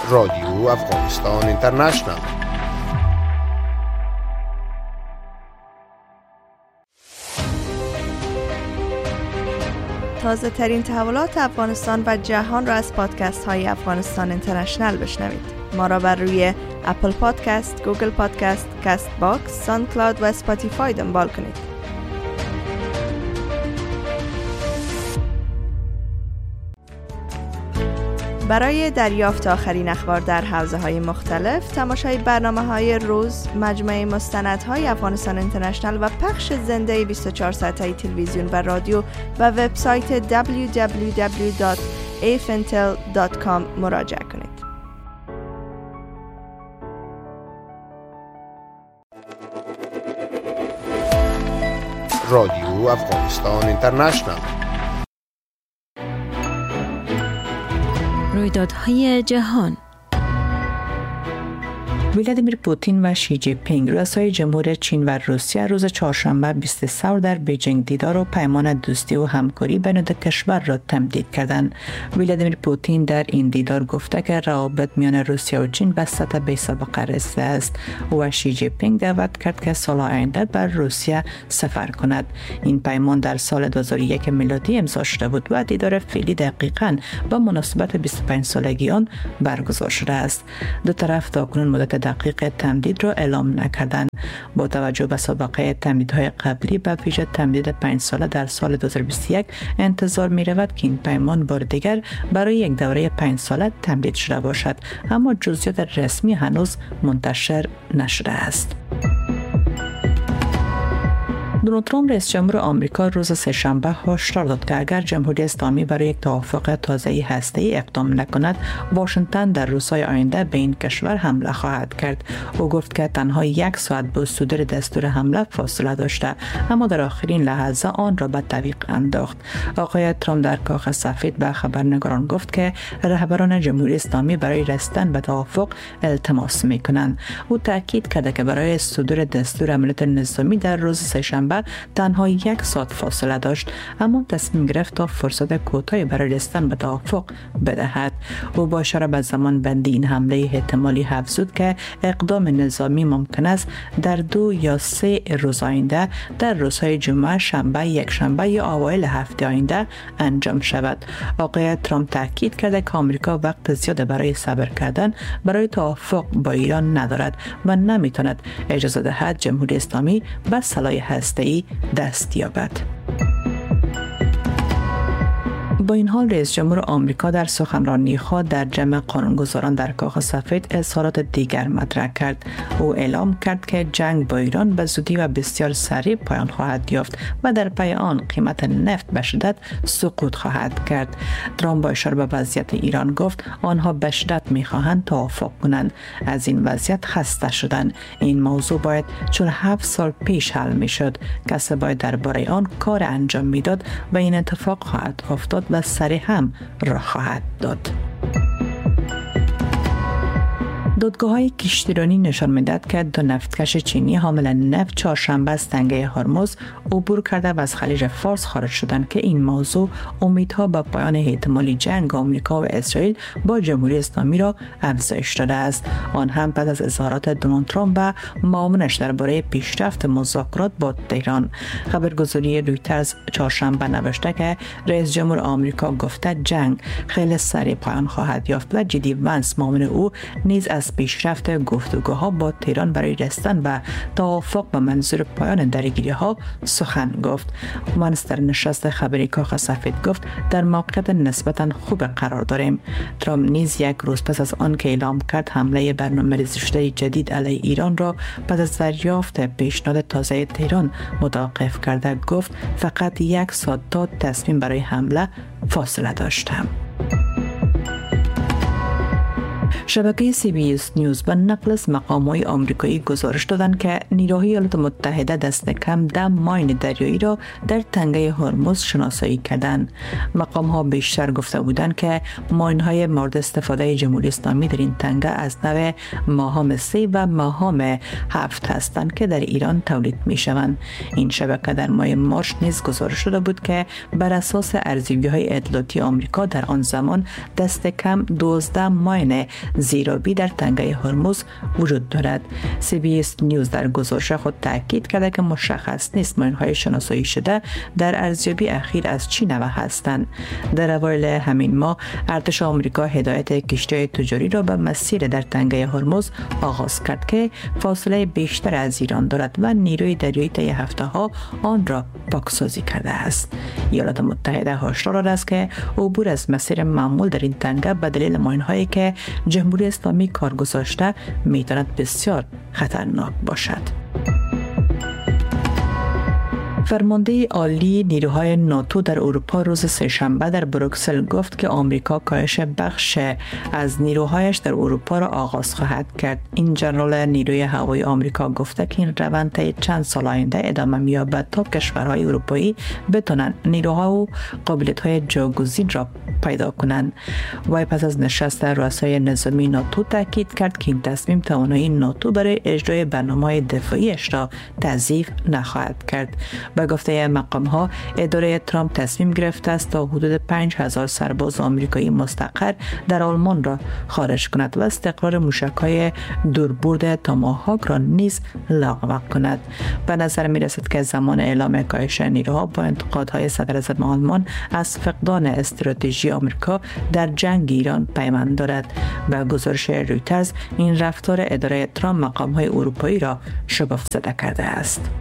رادیو افغانستان اینترنشنال. تازه ترین تحولات افغانستان و جهان را از پادکست های افغانستان اینترنشنال بشنوید. ما را بر روی اپل پادکست، گوگل پادکست، کست باکس، ساوند کلاود و اسپاتیفای دنبال کنید. برای دریافت آخرین اخبار در حوزه‌های مختلف، تماشای برنامه‌های روز، مجموعه مستندهای افغانستان اینترنشنال و پخش زنده 24 ساعته تلویزیون و رادیو و وبسایت www.afintel.com مراجعه کنید. رادیو افغانستان اینترنشنال. رویدادهای جهان. ولادیمیر پوتین و شی جی پینگ رؤسای جمهور چین و روسیه روز چهارشنبه 20 ثور در بیجینگ دیدار و پیمان دوستی و همکاری بین دو کشور را تمدید کردند. ولادیمیر پوتین در این دیدار گفته که روابط میان روسیه و چین به سطح بی‌سابقه رسیده است و شی جی پینگ دعوت کرد که سال آینده بر روسیه سفر کند. این پیمان در سال 2001 میلادی امضا شده بود و دیدار فعلی دقیقاً با مناسبت 25 سالگی آن برگزار شده است. دو طرف تاکنون مدت دقیق تمدید را اعلام نکردند. با توجه به سابقه تمدیدهای قبلی به ویژه تمدید 5 ساله در سال 2021 انتظار می رود که این پیمان بار دیگر برای یک دوره 5 ساله تمدید شده باشد، اما جزئیات رسمی هنوز منتشر نشده است. دونالد ترامپ رئیس جمهور آمریکا روز سه‌شنبه هشدار داد که اگر جمهوری اسلامی برای یک توافق تازه‌ای هسته‌ای اقدام نکند، واشنگتن در روزهای آینده به این کشور حمله خواهد کرد. او گفت که تنها 1 ساعت با صدور دستور حمله فاصله داشته، اما در آخرین لحظه آن را به تعویق انداخت. آقای ترامپ در کاخ سفید به خبرنگاران گفت که رهبران جمهوری اسلامی برای رسیدن به توافق التماس می‌کنند. او تاکید کرد که برای صدور دستور عملیات نظامی در روز سه‌شنبه تنها 1 ساعت فاصله داشت، اما تصمیم گرفت تا فرصت کوتاهی برای رسیدن به توافق بدهد. او با اشاره به زمان بندی این حمله احتمالی افزود که اقدام نظامی ممکن است در 2 یا 3 روز آینده در روزهای جمعه، شنبه، یکشنبه یا اوایل هفته آینده انجام شود. آقای ترامپ تاکید کرده که آمریکا وقت زیاد برای صبر کردن برای توافق با ایران ندارد و نمیتواند اجازه دهد جمهوری اسلامی به سلاح هسته‌ای دست یابد. با این حال رئیس جمهور آمریکا در سخنرانی خود در جمع قانونگذاران در کاخ سفید اظهارات دیگر مطرح کرد. او اعلام کرد که جنگ با ایران به زودی و بسیار سریع پایان خواهد یافت و در پی آن قیمت نفت به شدت سقوط خواهد کرد. ترامپ با اشاره به وضعیت ایران گفت آنها به شدت می‌خواهند توافق کنند. از این وضعیت خسته شدند. این موضوع باید 47 سال پیش حل می‌شد. کسی باید درباره آن کار انجام می‌داد و این اتفاق خواهد افتاد و سریع هم راه خواهد داد. دادگاه‌های کشتیرانی نشان می‌دهد که 2 نفتکش چینی حامل نفت چهارشنبه از تنگه هرمز عبور کرده و از خلیج فارس خارج شدند که این موضوع امیدها به پایان احتمالی جنگ آمریکا و اسرائیل با جمهوری اسلامی را افزایش داده است. آن هم بعد از اظهارات دونالد ترامپ و معاونش درباره پیشرفت مذاکرات با تهران. خبرگزاری رویترز چهارشنبه نوشته که رئیس جمهور آمریکا گفته جنگ خیلی سریع پایان خواهد یافت و جدی ونس معاون او نیز از پیشرفت گفتگوها با تهران برای رسیدن به توافق به منظور پایان درگیری‌ها سخن گفت. ونس در نشست خبری کاخ سفید گفت در موقعیت نسبتاً خوب قرار داریم. ترامپ نیز 1 روز پس از آن که اعلام کرد حمله برنامه‌ریزی شده جدید علیه ایران را بعد از دریافت پیشنهاد تازه تهران متوقف کرده گفت فقط 1 ساعت تا تصمیم برای حمله فاصله داشتم. شبکه CBS نیوز به نقل از مقام‌های آمریکایی گزارش دادند که نیروهای ایالات متحده دست کم 10 ماین دریایی را در تنگه هرمز شناسایی کردند. مقام‌ها بیشتر گفته بودند که ماین‌های مورد استفاده جمهوری اسلامی در این تنگه از نوع ماهام 3 و ماهام 7 هستند که در ایران تولید می‌شوند. این شبکه در ماه مارس نیز گزارش شده بود که بر اساس ارزیابی‌های اطلاعاتی آمریکا در آن زمان دست کم 12 ماین زیرابی در تنگه هرمز وجود دارد. CBS نیوز در گزارش خود تاکید کرده که مشخص نیست ماین‌های شناسایی شده در ارزیابی اخیر از چه نوع هستند. در اوایل همین ماه ارتش آمریکا هدایت کشتی تجاری را به مسیر در تنگه هرمز آغاز کرد که فاصله بیشتر از ایران دارد و نیروی دریایی طی هفته‌ها آن را پاکسازی کرده است. ایالات متحده هشدار داده است که عبور از مسیر معمول در این تنگه به دلیل ماین‌هایی که جمهوری اسلامی کار گذاشته میتواند بسیار خطرناک باشد. فرمانده عالی نیروهای ناتو در اروپا روز سه‌شنبه در بروکسل گفت که آمریکا کاهش بخش از نیروهایش در اروپا را آغاز خواهد کرد. این ژنرال نیروی هوایی آمریکا گفته که این روند طی چند سال آینده ادامه می‌یابد تا کشورهای اروپایی بتوانند نیروها و قابلیت‌های جاگزین را پیدا کنند. وی پس از نشست رؤسای نظامی ناتو تاکید کرد که این تصمیم توانایی ناتو برای اجرای برنامه‌های دفاعیش را تضعیف نخواهد کرد. به گفته مقام‌ها اداره ترامپ تصمیم گرفته است تا حدود 5000 سرباز آمریکایی مستقر در آلمان را خارج کند و استقرار موشک‌های دوربرد تاماهاک را نیز لغو کند. به نظر می‌رسد که زمان اعلام کاهش نیروها با انتقادهای صدراعظم آلمان از فقدان استراتژی آمریکا در جنگ ایران پیوند دارد. به گزارش رویترز این رفتار اداره ترامپ مقام‌های اروپایی را شگفت‌زده کرده است.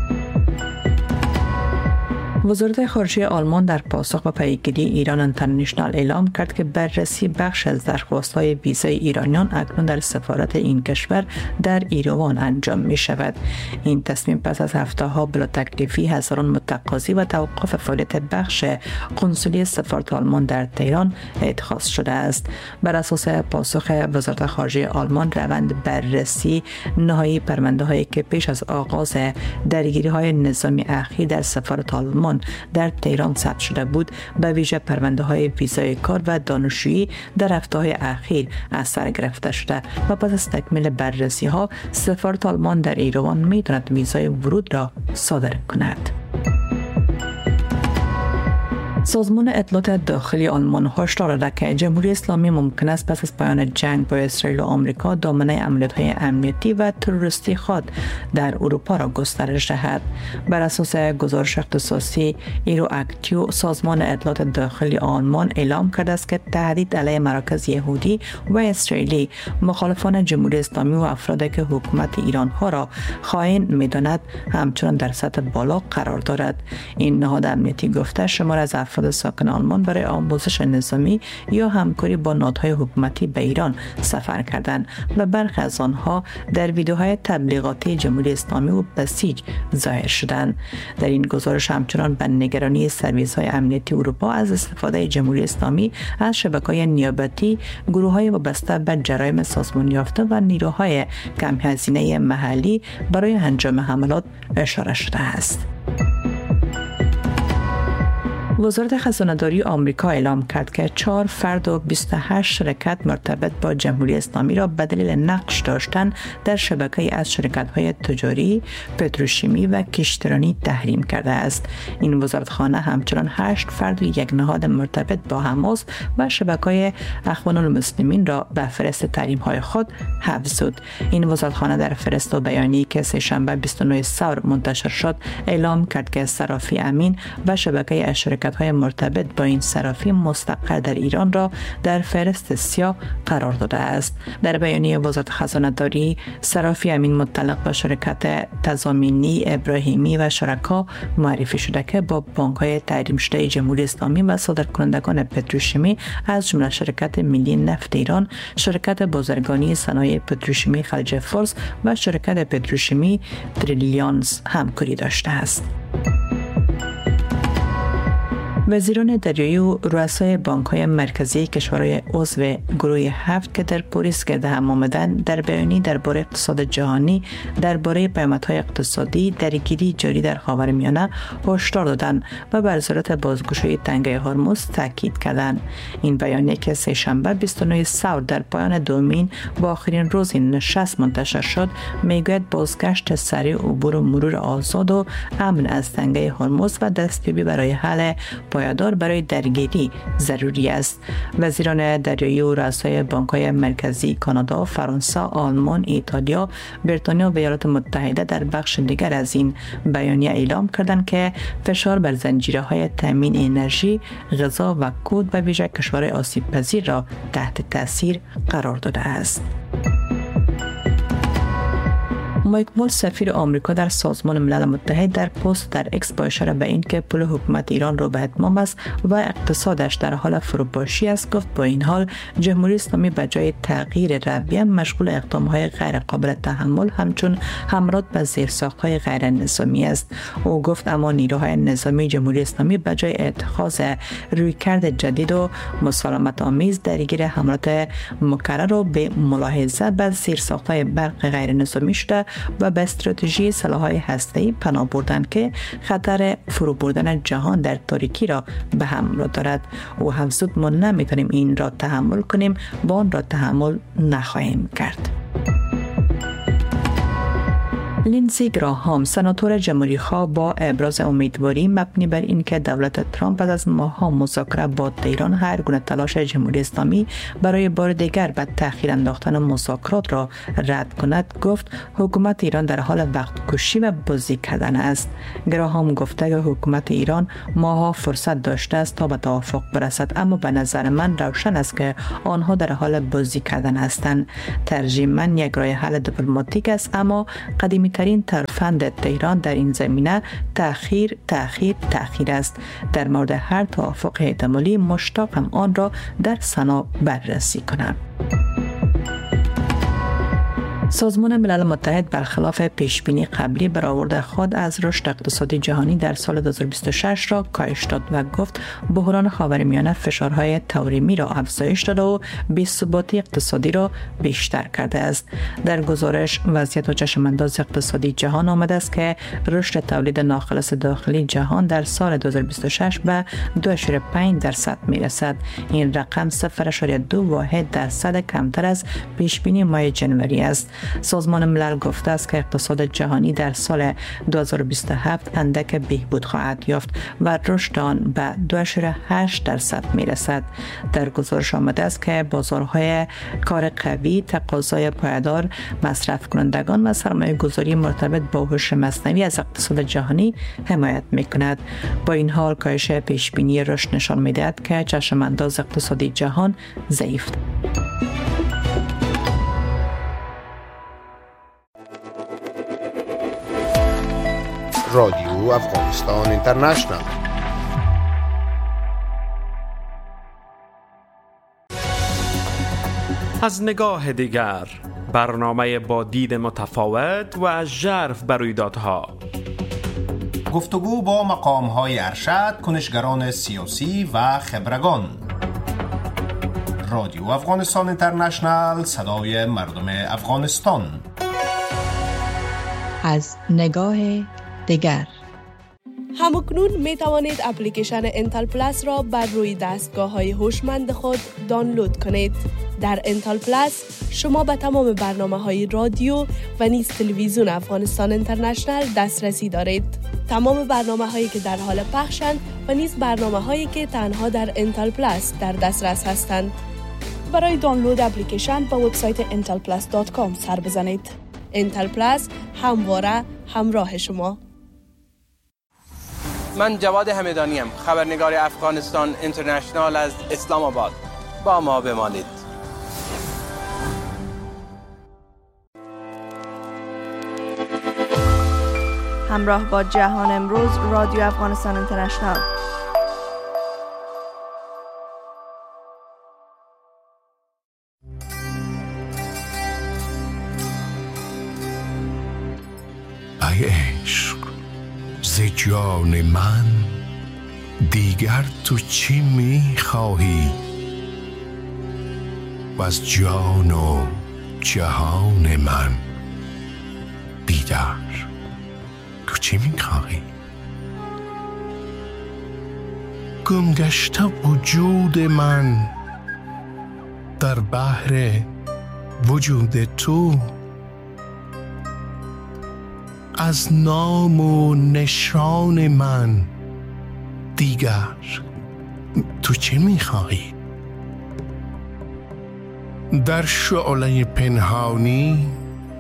وزارت خارجه آلمان در پاسخ به پیگیری ایران اینترنشنال اعلام کرد که بررسی بخش از درخواست‌های ویزای ایرانیان اکنون در سفارت این کشور در ایروان انجام می شود. این تصمیم پس از هفته‌ها بلا تکلیفی هزاران متقاضی و توقف فعالیت بخش قنسولی سفارت آلمان در تهران اتخاذ شده است. بر اساس پاسخ وزارت خارجه آلمان روند بررسی نهایی پرونده‌هایی که پیش از آغاز درگیری‌های نظامی اخیر در سفارت آلمان در تهران ثبت شده بود به ویژه پرونده‌های ویزای کار و دانشجویی در هفته‌های اخیر از سر گرفته شده و پس از تکمیل بررسی‌ها سفارت آلمان در ایروان می‌تواند ویزای ورود را صادر کند. سازمان اطلاعات داخلی آلمان هشدار داده که جمهوری اسلامی ممکن است پس از پایان جنگ با اسرائیل و آمریکا دامنه عملیات‌های امنیتی و تروریستی خود در اروپا را گسترش دهد. بر اساس گزارش اختصاصی ایرواکتیو سازمان اطلاعات داخلی آلمان اعلام کرده است که تهدید علیه مراکز یهودی و اسرائیلی مخالفان جمهوری اسلامی و افرادی که حکومت ایران ها را خائن می‌داند همچنان در سطح بالا قرار دارد. این نهاد امنیتی گفته شمار از افراد ساکن آلمان برای آموزش نظامی یا همکاری با نهادهای حکومتی به ایران سفر کردند و برخی از آنها در ویدیوهای تبلیغاتی جمهوری اسلامی و بسیج ظاهر شدند. در این گزارش همچنان به نگرانی سرویس‌های امنیتی اروپا از استفاده جمهوری اسلامی از شبکه‌های نیابتی، گروه‌های وابسته به جرایم سازمانی یافته و نیروهای کم هزینه محلی برای انجام حملات اشاره شده است. وزارت خزانه‌داری آمریکا اعلام کرد که 4 فرد و 28 شرکت مرتبط با جمهوری اسلامی را به دلیل نقش داشتن در شبکه‌ای از شرکت‌های تجاری، پتروشیمی و کشتیرانی تحریم کرده است. این وزارتخانه همچنان 8 فرد و یک نهاد مرتبط با حماس و شبکه‌های اخوان المسلمین را به فهرست تحریم‌های خود حذف کرد. این وزارتخانه در فهرست و بیانیه‌ای که سه‌شنبه 29 ثور منتشر شد اعلام کرد که صرافی امین و شبکه شرکت‌های مرتبط با این صرافی مستقر در ایران را در فهرست سیاه قرار داده است. در بیانیه وزارت خزانه‌داری صرافی امین متعلق به شرکت تضامینی ابراهیمی و شرکا معرفی شده که با بانک‌های تحریم شده جمهوری اسلامی و صادرکنندگان پتروشیمی از جمله شرکت ملی نفت ایران، شرکت بازرگانی صنایع پتروشیمی خلیج فارس و شرکت پتروشیمی تریلیونز همکاری داشته است. وزیران دریایی و رؤسای بانک‌های مرکزی کشورهای عضو گروه 7 که در پاریس گرد هم آمدند در بیانیه‌ای درباره اقتصاد جهانی درباره پیامدهای اقتصادی درگیری جاری در خاورمیانه هشدار دادند و بر ضرورت بازگشایی تنگه هرمز تاکید کردند. این بیانیه که سه‌شنبه 29 ثور در پایان دومین و آخرین روز نشست منتشر شد میگوید بازگشت سریع عبور و مرور آزاد و امن از تنگه هرمز و دستیابی برای حل پایدار برای درگیری ضروری است. وزیران دریایی و رؤسای بانک‌های مرکزی کانادا، فرانسه، آلمان، ایتالیا، بریتانیا و ایالات متحده در بخش دیگر از این بیانیه اعلام کردند که فشار بر زنجیره‌های تامین انرژی، غذا و کود به ویژه کشورهای آسیب پذیر را تحت تاثیر قرار داده است. مایک والز سفیر آمریکا در سازمان ملل متحد در پست در اکس با اشاره به اینکه پول حکومت ایران را به اتمام است و اقتصادش در حال فروپاشی است گفت با این حال جمهوری اسلامی به جای تغییر رویه مشغول اقدام‌های غیر قابل تحمل همچون حملات به زیرساخت‌های غیر نظامی است. او گفت اما نیروهای نظامی جمهوری اسلامی به جای اتخاذ رویکرد جدید و مسالمت آمیز درگیر حملات مکرر و به ملاحظه به زیرساخت‌های برق غیر نظامی شده و به استراتژی سلاح‌های هسته‌ای پناه بردند که خطر فرو بردن جهان در تاریکی را به همراه دارد. او افزود ما نمی‌توانیم این را تحمل کنیم و آن را تحمل نخواهیم کرد. لینزی گراهام سناتور جمهوری‌خواه با ابراز امیدواری مبنی بر اینکه دولت ترامپ بعد از ماه‌ها مذاکره با ایران هر گونه تلاش جمهوری اسلامی برای بار دیگر به تأخیر انداختن مذاکرات را رد کند گفت حکومت ایران در حال وقت کشی و بازی کردن است. گراهام گفته که حکومت ایران ماه‌ها فرصت داشته است تا به توافق برسد اما به نظر من روشن است که آنها در حال بازی کردن هستند. ترجیح من یک راه حل دیپلماتیک است اما قدیمی ترین ترفند تهران در این زمینه تأخیر است. در مورد هر توافق احتمالی مشتاقم آن را در سنا بررسی کنم. سازمان ملل متحد برخلاف پیشبینی قبلی برآورد خود از رشد اقتصادی جهانی در سال 2026 را کاهش داد و گفت بحران خاورمیانه فشارهای تورمی را افزایش داده و بی‌ثباتی اقتصادی را بیشتر کرده است. در گزارش وضعیت و چشمانداز اقتصادی جهان آمده است که رشد تولید ناخالص داخلی جهان در سال 2026 به 2.5% میرسد. این رقم 0.2% کمتر از پیشبینی ماه جنوری است. سازمان ملل گفته است که اقتصاد جهانی در سال 2027 اندک بهبود خواهد یافت و رشد آن به 2.8% میرسد. در گزارش آمده است که بازارهای کار قوی، تقاضای پایدار، مصرف کنندگان و سرمایه گذاری مرتبط با هوش مصنوعی از اقتصاد جهانی حمایت میکند. با این حال کاهش پیشبینی رشد نشان میدهد که چشمانداز اقتصادی جهان ضعیف است. رادیو افغانستان اینترنشنال. از نگاه دیگر، برنامه با دید متفاوت و ژرف بر رویدادها. گفتگو با مقام‌های ارشد، کنشگران سیاسی و خبرگان. رادیو افغانستان اینترنشنال، صدای مردم افغانستان. از نگاه دیگر. همکنون می توانید اپلیکیشن انتل پلاس را بر روی دستگاه‌های هوشمند خود دانلود کنید. در انتل پلاس شما به تمام برنامه‌های رادیو و نیز تلویزیون افغانستان اینترنشنال دسترسی دارید. تمام برنامه‌هایی که در حال پخشند و نیز برنامه‌هایی که تنها در انتل پلاس در دسترس هستند. برای دانلود اپلیکیشن به وبسایت intelplus.com سر بزنید. انتل پلاس همواره همراه شما. من جواد همدانیم، خبرنگار افغانستان اینترنشنال از اسلام آباد. با ما بمانید. همراه با جهان امروز، رادیو افغانستان اینترنشنال. ای عشق ز جان من دیگر تو چی می‌خواهی و از جان و جهان من بیدار تو چی می‌خواهی؟ گم گشته وجود من در بحر وجود تو، از نام و نشان من دیگر تو چه میخواهی؟ در شعله پنهانی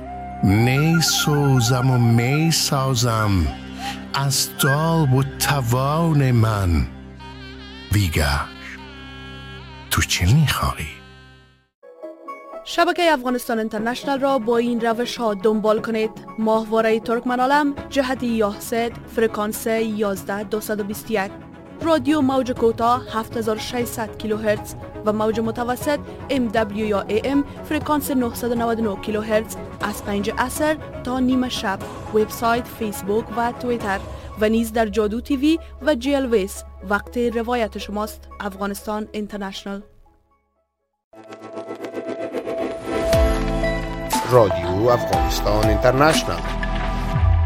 نیسوزم و میسازم از تاب و توان من. ویگش تو چه میخواهی؟ شبکه افغانستان اینترنشنال را با این روش ها دنبال کنید: ماهواره ترکمن عالم جهت یاهسد فرکانس 11221، رادیو موج کوتاه 7600 کیلوهرتز و موج متوسط MW یا AM فرکانس 999 کیلوهرتز از 5 عصر تا نیم شب. وبسایت، فیسبوک و توییتر و نیز در جادو تیوی و GLVS. وقت روایت شماست. افغانستان اینترنشنال. رادیو افغانستان اینترنشنال.